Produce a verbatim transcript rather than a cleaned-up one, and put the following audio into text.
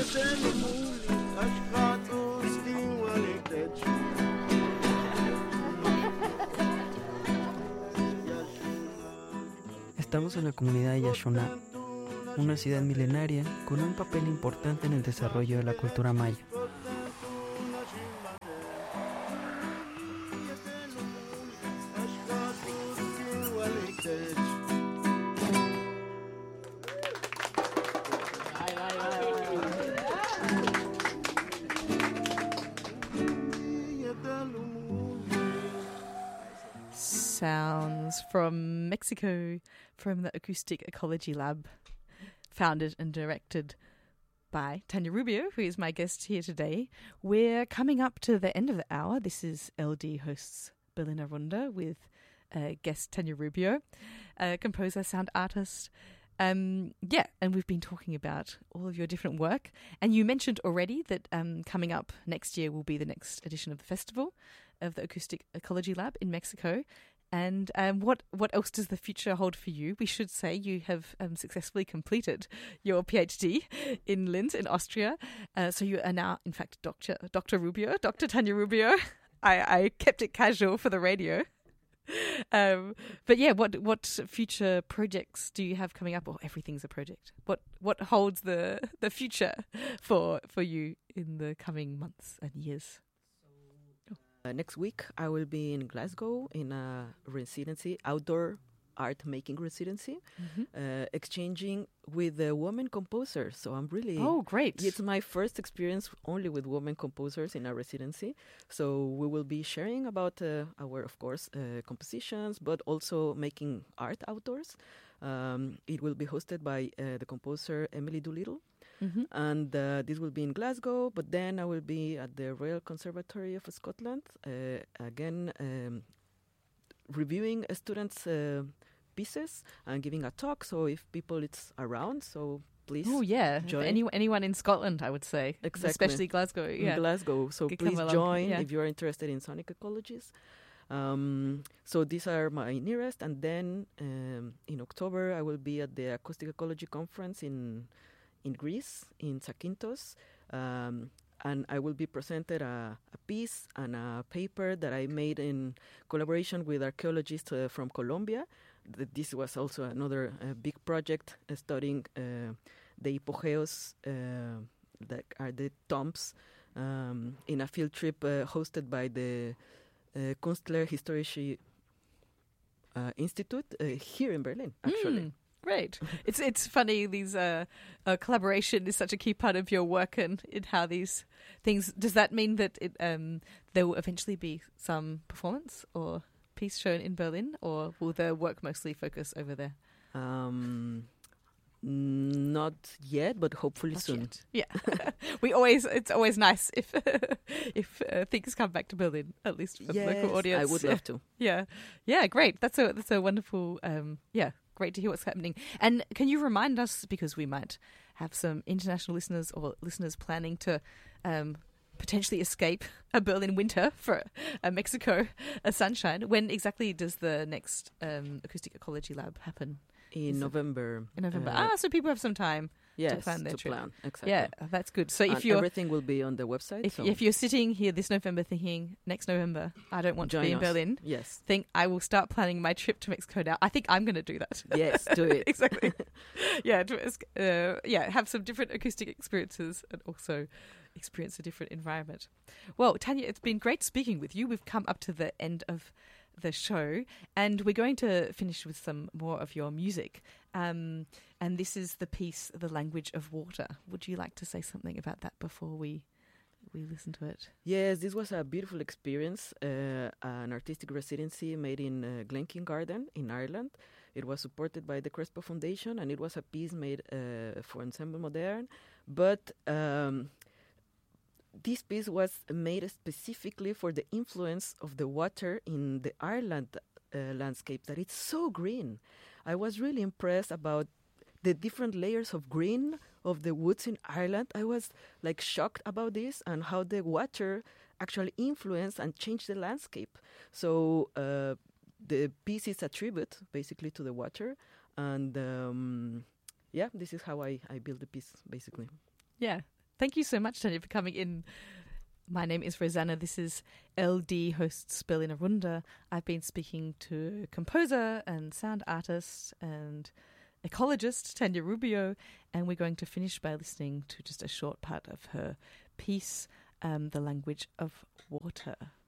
Estamos en la comunidad de Yaxona, una ciudad milenaria con un papel importante en el desarrollo de la cultura maya. Sounds from Mexico, from the Acoustic Ecology Lab, founded and directed by Tania Rubio, who is my guest here today. We're coming up to the end of the hour. This is L D hosts Berliner Runde with uh, guest Tania Rubio, a composer, sound artist. Um, yeah, and we've been talking about all of your different work. And you mentioned already that um, coming up next year will be the next edition of the festival of the Acoustic Ecology Lab in Mexico. And um, what what else does the future hold for you? We should say you have um, successfully completed your PhD in Linz in Austria. Uh, so you are now, in fact, Doctor Doctor Rubio, Doctor Tania Rubio. I, I kept it casual for the radio. Um, but yeah, what what future projects do you have coming up? Or everything's a project. What what holds the the future for for you in the coming months and years? Uh, next week, I will be in Glasgow in a residency, outdoor art making residency, Mm-hmm. uh, exchanging with the women composers. So I'm really... Oh, great. It's my first experience only with women composers in a residency. So we will be sharing about uh, our, of course, uh, compositions, but also making art outdoors. Um, it will be hosted by uh, the composer Emily Doolittle. Mm-hmm. And uh, this will be in Glasgow, but then I will be at the Royal Conservatory of Scotland, uh, again um, reviewing a students' uh, pieces and giving a talk. So if people it's around, so please Oh yeah, join. Any, anyone in Scotland, I would say, Exactly. especially Glasgow. in Yeah, Glasgow. So Could come please along, join yeah. if you're interested in sonic ecologies. Um, so these are my nearest. And then um, in October, I will be at the Acoustic Ecology Conference in in Greece, in Zakynthos, um, and I will be presented a, a piece and a paper that I made in collaboration with archaeologists uh, from Colombia. Th- this was also another uh, big project uh, studying uh, the hypogeos, uh, that are the tombs, um, in a field trip uh, hosted by the uh, Künstler Historische uh, Institute uh, here in Berlin, actually. Mm. Great. It's it's funny, these uh, uh, collaboration is such a key part of your work and in how these things, does that mean that it um, there will eventually be some performance or piece shown in Berlin, or will the work mostly focus over there? Um, not yet, but hopefully Not soon. yet. Yeah. we always, it's always nice if if uh, things come back to Berlin, at least for the local Yes, audience. I would love to. Yeah. Yeah, great. That's a that's a wonderful um yeah, great to hear what's happening. And can you remind us, because we might have some international listeners or listeners planning to um potentially escape a Berlin winter for a Mexico a sunshine, when exactly does the next um Acoustic Ecology Lab happen? In Is it- November. In November. uh, ah, so people have some time. yes, plan their to trip. plan. Exactly. Yeah, that's good. So if And you're everything will be on the website. if so if you're sitting here this November thinking next November I don't want join to be in us. Berlin, Yes. think I will start planning my trip to Mexico now. I think I'm going to do that. Yes, do it. Exactly. Yeah, to, uh, yeah, have some different acoustic experiences and also experience a different environment. Well, Tania, it's been great speaking with you. We've come up to the end of the show, and we're going to finish with some more of your music. Um, and this is the piece, The Language of Water. Would you like to say something about that before we we listen to it? Yes, this was a beautiful experience, uh, an artistic residency made in uh, Glenkin Garden in Ireland. It was supported by the Crespo Foundation, and it was a piece made uh, for Ensemble Modern. But um, this piece was made specifically for the influence of the water in the Ireland uh, landscape, that it's so green. I was really impressed about the different layers of green of the woods in Ireland. I was like shocked about this and how the water actually influenced and changed the landscape. So uh, the piece is a tribute basically to the water. And um, yeah, this is how I, I built the piece basically. Yeah, Thank you so much, Tanya, for coming in. My name is Rosanna. This is L D hosts Berliner Runde. I've been speaking to composer and sound artist and ecologist Tanya Rubio, and we're going to finish by listening to just a short part of her piece, um, The Language of Water.